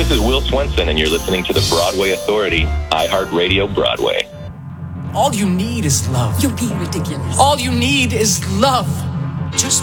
This is Will Swenson, and you're listening to the Broadway Authority, iHeartRadio Broadway. All you need is love. You're being ridiculous. All you need is love. Just